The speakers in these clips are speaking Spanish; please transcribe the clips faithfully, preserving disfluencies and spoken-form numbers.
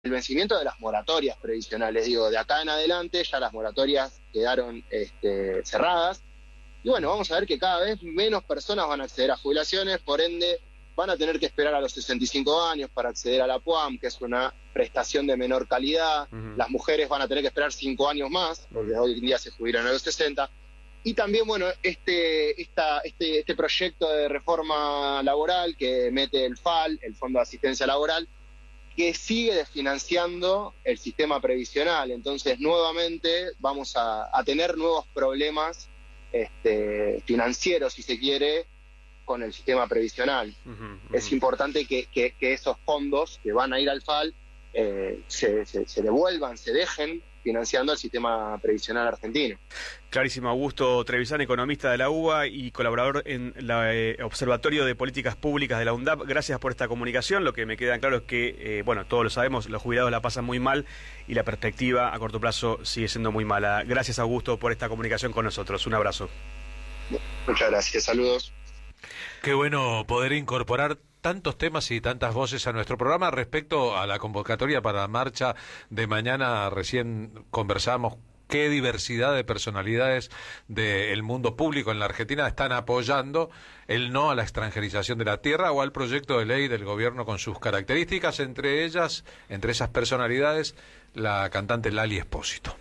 el vencimiento de las moratorias previsionales. Digo, de acá en adelante ya las moratorias quedaron este, cerradas. Y bueno, vamos a ver que cada vez menos personas van a acceder a jubilaciones, por ende van a tener que esperar a los sesenta y cinco años para acceder a la P U A M, que es una prestación de menor calidad. Uh-huh. Las mujeres van a tener que esperar cinco años más, porque hoy en día se jubilan a los sesenta. Y también, bueno, este, esta, este, este proyecto de reforma laboral que mete el F A L, el Fondo de Asistencia Laboral, que sigue desfinanciando el sistema previsional. Entonces, nuevamente vamos a, a tener nuevos problemas este, financieros, si se quiere, con el sistema previsional. Uh-huh, uh-huh. Es importante que, que, que esos fondos que van a ir al F A L eh, se, se, se devuelvan, se dejen financiando el sistema previsional argentino. Clarísimo. Augusto Trevisan, economista de la U B A y colaborador en el eh, Observatorio de Políticas Públicas de la UNDAP. Gracias por esta comunicación. Lo que me queda claro es que, eh, bueno, todos lo sabemos, los jubilados la pasan muy mal y la perspectiva a corto plazo sigue siendo muy mala. Gracias, Augusto, por esta comunicación con nosotros. Un abrazo. Muchas gracias. Saludos. Qué bueno poder incorporar tantos temas y tantas voces a nuestro programa. Respecto a la convocatoria para la marcha de mañana, recién conversamos qué diversidad de personalidades del mundo público en la Argentina están apoyando el no a la extranjerización de la tierra o al proyecto de ley del gobierno con sus características, entre ellas, entre esas personalidades, la cantante Lali Espósito.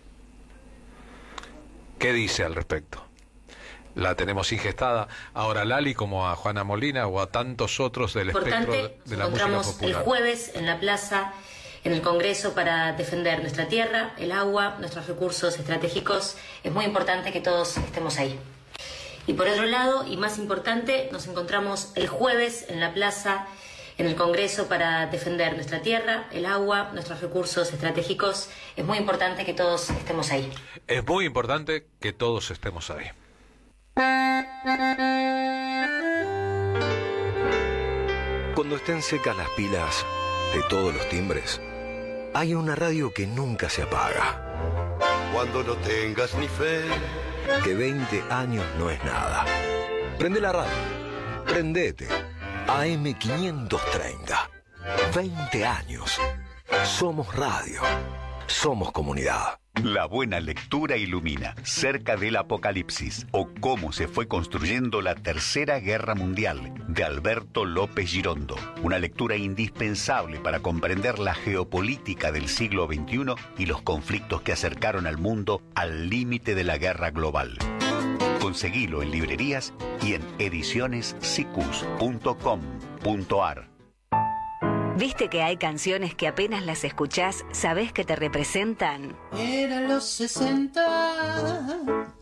¿Qué dice al respecto? La tenemos ingestada ahora Lali, como a Juana Molina o a tantos otros del espectro de, de la música popular. El jueves en la plaza, en el Congreso, para defender nuestra tierra, el agua, nuestros recursos estratégicos. Es muy importante que todos estemos ahí. Y por otro lado, y más importante, nos encontramos el jueves en la plaza, en el Congreso, para defender nuestra tierra, el agua, nuestros recursos estratégicos. Es muy importante que todos estemos ahí. Es muy importante que todos estemos ahí. Cuando estén secas las pilas de todos los timbres, hay una radio que nunca se apaga. Cuando no tengas ni fe, que veinte años no es nada. Prende la radio, prendete. A M quinientos treinta. veinte años. Somos radio. Somos comunidad. La buena lectura ilumina Cerca del Apocalipsis, o Cómo se fue construyendo la Tercera Guerra Mundial, de Alberto López Girondo. Una lectura indispensable para comprender la geopolítica del siglo veintiuno y los conflictos que acercaron al mundo al límite de la guerra global. Conseguilo en librerías y en ediciones sicus punto com punto ar. ¿Viste que hay canciones que apenas las escuchás, sabés que te representan? Eran los sesenta,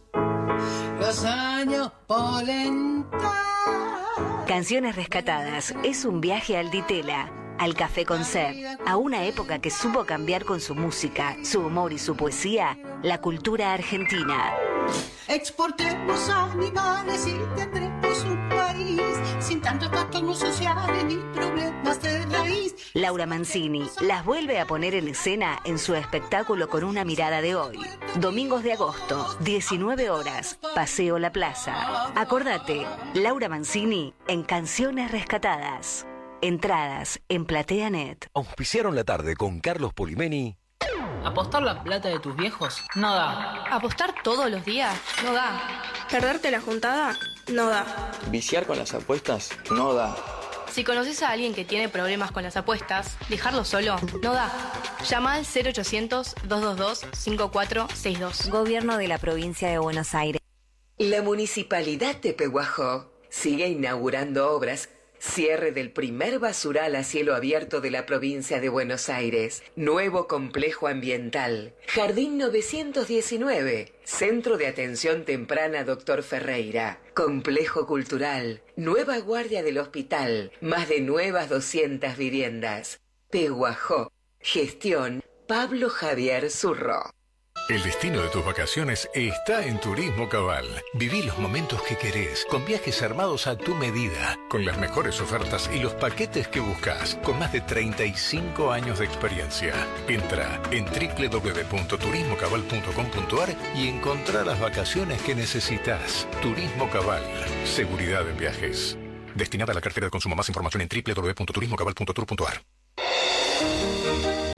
los años polenta. Canciones Rescatadas es un viaje al Ditela, al Café Concert, a una época que supo cambiar con su música, su humor y su poesía, la cultura argentina. Exportemos animales y tendremos un país sin tantos trastornos sociales ni problemas de raíz. Laura Mancini las vuelve a poner en escena en su espectáculo Con una mirada de hoy. Domingos de agosto, diecinueve horas, Paseo La Plaza. Acordate, Laura Mancini en Canciones Rescatadas. Entradas en PlateaNet. Auspiciaron la tarde con Carlos Polimeni. ¿Apostar la plata de tus viejos? No da. ¿Apostar todos los días? No da. ¿Perderte la juntada? No da. ¿Viciar con las apuestas? No da. Si conoces a alguien que tiene problemas con las apuestas, dejarlo solo no da. Llama al cero ochocientos, dos dos dos, cinco cuatro seis dos. Gobierno de la Provincia de Buenos Aires. La Municipalidad de Pehuajó sigue inaugurando obras. Cierre del primer basural a cielo abierto de la provincia de Buenos Aires. Nuevo complejo ambiental. Jardín novecientos diecinueve. Centro de Atención Temprana Doctor Ferreira. Complejo cultural. Nueva guardia del hospital. Más de nuevas doscientas viviendas. Pehuajó. Gestión Pablo Javier Zurro. El destino de tus vacaciones está en Turismo Cabal. Viví los momentos que querés, con viajes armados a tu medida, con las mejores ofertas y los paquetes que buscas, con más de treinta y cinco años de experiencia. Entra en doble u doble u doble u punto turismo cabal punto com punto ar y encontrá las vacaciones que necesitas. Turismo Cabal, seguridad en viajes. Destinada a la cartera de consumo. Más información en doble u doble u doble u punto turismo cabal punto tour punto ar.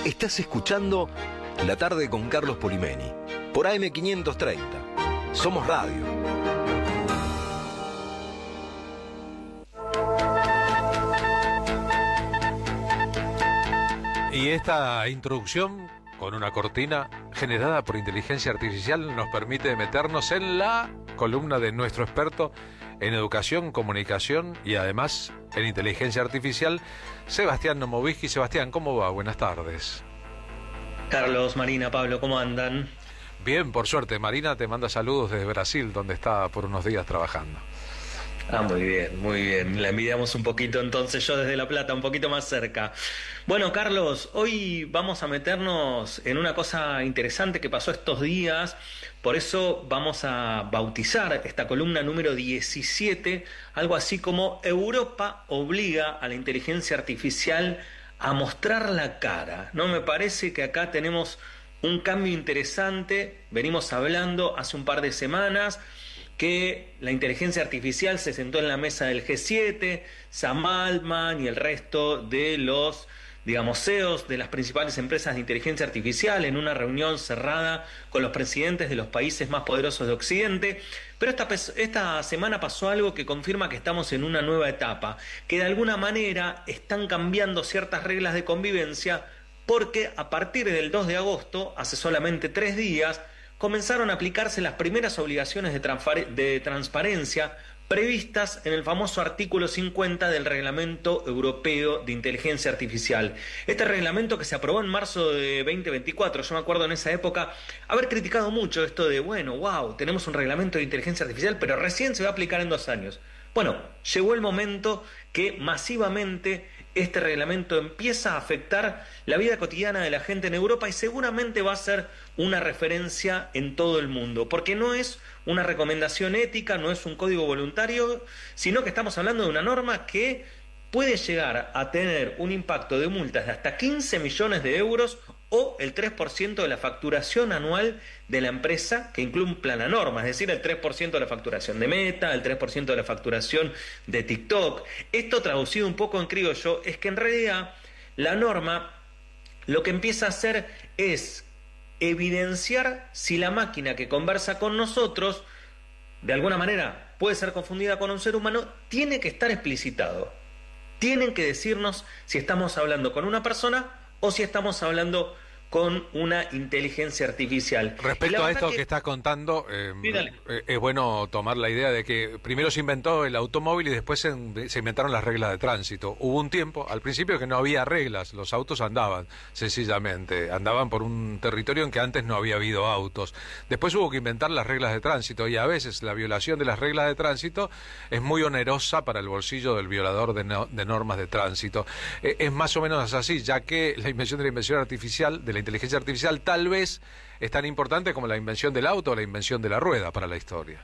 Estás escuchando La Tarde con Carlos Polimeni por A M quinientos treinta. Somos Radio. Y esta introducción con una cortina generada por inteligencia artificial nos permite meternos en la columna de nuestro experto en educación, comunicación y además en inteligencia artificial, Sebastián Nomovisky. Sebastián, ¿cómo va? Buenas tardes. Carlos, Marina, Pablo, ¿cómo andan? Bien, por suerte. Marina te manda saludos desde Brasil, donde está por unos días trabajando. Ah, muy bien, muy bien. La envidiamos un poquito entonces, yo desde La Plata, un poquito más cerca. Bueno, Carlos, hoy vamos a meternos en una cosa interesante que pasó estos días. Por eso vamos a bautizar esta columna número diecisiete, algo así como Europa obliga a la inteligencia artificial a mostrar la cara. ¿No? Me parece que acá tenemos un cambio interesante. Venimos hablando hace un par de semanas que la inteligencia artificial se sentó en la mesa del G siete, Sam Altman y el resto de los, digamos, C E Os de las principales empresas de inteligencia artificial en una reunión cerrada con los presidentes de los países más poderosos de Occidente. Pero esta, esta semana pasó algo que confirma que estamos en una nueva etapa, que de alguna manera están cambiando ciertas reglas de convivencia, porque a partir del dos de agosto, hace solamente tres días, comenzaron a aplicarse las primeras obligaciones de, de transparencia previstas en el famoso artículo cincuenta del Reglamento Europeo de Inteligencia Artificial. Este reglamento que se aprobó en marzo de veinte veinticuatro, yo me acuerdo en esa época haber criticado mucho esto de, bueno, wow, tenemos un reglamento de inteligencia artificial, pero recién se va a aplicar en dos años. Bueno, llegó el momento que masivamente este reglamento empieza a afectar la vida cotidiana de la gente en Europa y seguramente va a ser una referencia en todo el mundo, porque no es una recomendación ética, no es un código voluntario, sino que estamos hablando de una norma que puede llegar a tener un impacto de multas de hasta quince millones de euros o el tres por ciento de la facturación anual de la empresa que incluye la norma, es decir, el tres por ciento de la facturación de Meta, el tres por ciento de la facturación de TikTok. Esto traducido un poco en criollo es que en realidad la norma lo que empieza a hacer es evidenciar si la máquina que conversa con nosotros de alguna manera puede ser confundida con un ser humano, tiene que estar explicitado. Tienen que decirnos si estamos hablando con una persona o si estamos hablando con una inteligencia artificial. Respecto a esto que, que estás contando, eh, eh, es bueno tomar la idea de que primero se inventó el automóvil y después se, se inventaron las reglas de tránsito. Hubo un tiempo, al principio, que no había reglas, los autos andaban, sencillamente, andaban por un territorio en que antes no había habido autos. Después hubo que inventar las reglas de tránsito y a veces la violación de las reglas de tránsito es muy onerosa para el bolsillo del violador de, no, de normas de tránsito. Eh, es más o menos así, ya que la invención de la invención artificial, de la inteligencia artificial, tal vez es tan importante como la invención del auto o la invención de la rueda para la historia.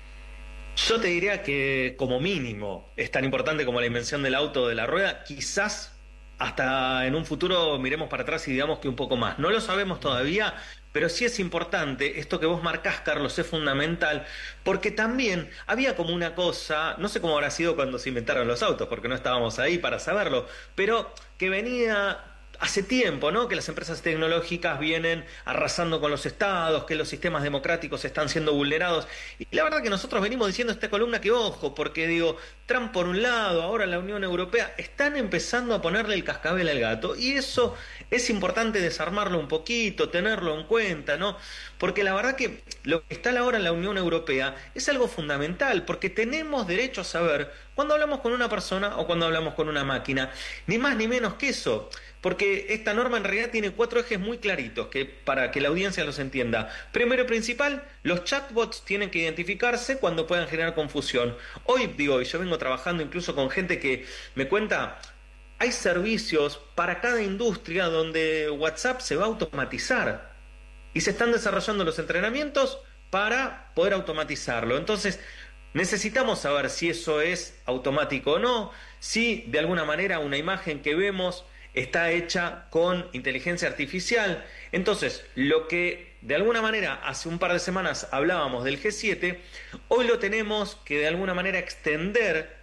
Yo te diría que como mínimo es tan importante como la invención del auto o de la rueda, quizás hasta en un futuro miremos para atrás y digamos que un poco más. No lo sabemos todavía, pero sí es importante, esto que vos marcás, Carlos, es fundamental, porque también había como una cosa, no sé cómo habrá sido cuando se inventaron los autos, porque no estábamos ahí para saberlo, pero que venía hace tiempo, ¿no?, que las empresas tecnológicas vienen arrasando con los estados, que los sistemas democráticos están siendo vulnerados. Y la verdad que nosotros venimos diciendo esta columna que ojo, porque digo, Trump por un lado, ahora la Unión Europea, están empezando a ponerle el cascabel al gato. Y eso es importante desarmarlo un poquito, tenerlo en cuenta, ¿no? Porque la verdad que lo que está ahora en la Unión Europea es algo fundamental, porque tenemos derecho a saber cuando hablamos con una persona o cuando hablamos con una máquina. Ni más ni menos que eso. Porque esta norma en realidad tiene cuatro ejes muy claritos que, para que la audiencia los entienda. Primero y principal, los chatbots tienen que identificarse cuando puedan generar confusión. Hoy, digo, y yo vengo trabajando incluso con gente que me cuenta, hay servicios para cada industria donde WhatsApp se va a automatizar. Y se están desarrollando los entrenamientos para poder automatizarlo. Entonces, necesitamos saber si eso es automático o no, si de alguna manera una imagen que vemos está hecha con inteligencia artificial. Entonces, lo que de alguna manera hace un par de semanas hablábamos del G siete, hoy lo tenemos que de alguna manera extender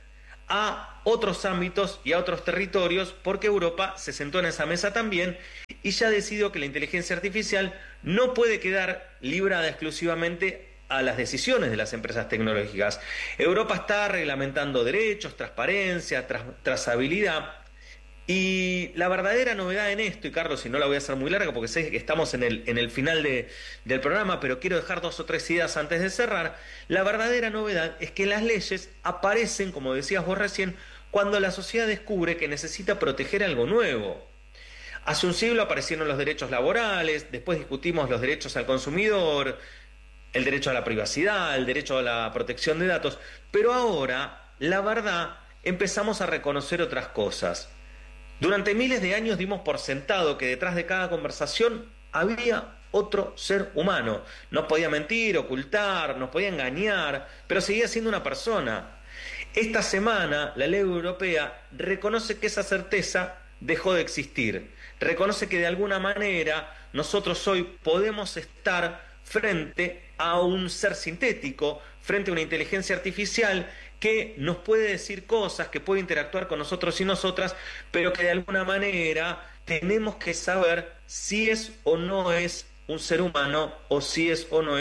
a otros ámbitos y a otros territorios, porque Europa se sentó en esa mesa también y ya decidió que la inteligencia artificial no puede quedar librada exclusivamente a las decisiones de las empresas tecnológicas. Europa está reglamentando derechos, transparencia, tras, trazabilidad. Y la verdadera novedad en esto, y Carlos, y no la voy a hacer muy larga porque sé que estamos en el, en el final de, del programa, pero quiero dejar dos o tres ideas antes de cerrar. La verdadera novedad es que las leyes aparecen, como decías vos recién, cuando la sociedad descubre que necesita proteger algo nuevo. Hace un siglo aparecieron los derechos laborales, después discutimos los derechos al consumidor, el derecho a la privacidad, el derecho a la protección de datos, pero ahora, la verdad, empezamos a reconocer otras cosas. Durante miles de años dimos por sentado que detrás de cada conversación había otro ser humano. Nos podía mentir, ocultar, nos podía engañar, pero seguía siendo una persona. Esta semana la ley europea reconoce que esa certeza dejó de existir. Reconoce que de alguna manera nosotros hoy podemos estar frente a un ser sintético, frente a una inteligencia artificial que nos puede decir cosas, que puede interactuar con nosotros y nosotras, pero que de alguna manera tenemos que saber si es o no es un ser humano o si es o no es